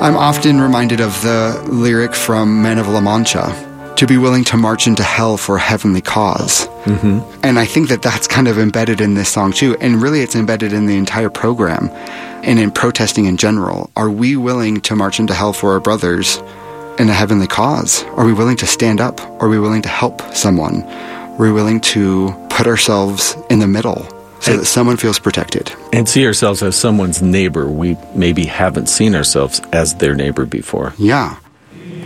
I'm often reminded of the lyric from Men of La Mancha, to be willing to march into hell for a heavenly cause. Mm-hmm. And I think that that's kind of embedded in this song too. And really it's embedded in the entire program and in protesting in general. Are we willing to march into hell for our brothers in a heavenly cause? Are we willing to stand up? Are we willing to help someone? Are we willing to put ourselves in the middle so that someone feels protected? And see ourselves as someone's neighbor. We maybe haven't seen ourselves as their neighbor before. Yeah.